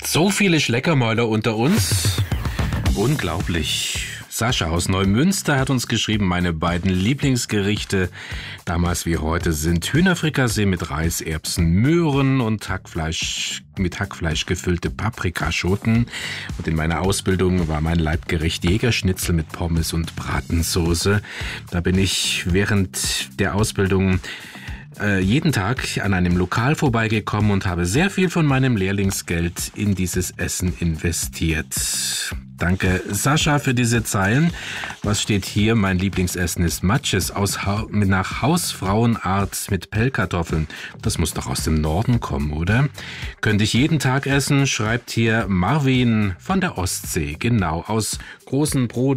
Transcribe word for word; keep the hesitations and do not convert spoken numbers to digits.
So viele Schleckermäuler unter uns. Unglaublich. Sascha aus Neumünster hat uns geschrieben, meine beiden Lieblingsgerichte, damals wie heute, sind Hühnerfrikassee mit Reis, Erbsen, Möhren und Hackfleisch, mit Hackfleisch gefüllte Paprikaschoten. Und in meiner Ausbildung war mein Leibgericht Jägerschnitzel mit Pommes und Bratensoße. Da bin ich während der Ausbildung äh, jeden Tag an einem Lokal vorbeigekommen und habe sehr viel von meinem Lehrlingsgeld in dieses Essen investiert. Danke, Sascha, für diese Zeilen. Was steht hier? Mein Lieblingsessen ist Matjes aus ha- nach Hausfrauenart mit Pellkartoffeln. Das muss doch aus dem Norden kommen, oder? Könnte ich jeden Tag essen, schreibt hier Marvin von der Ostsee. Genau, aus großen Brot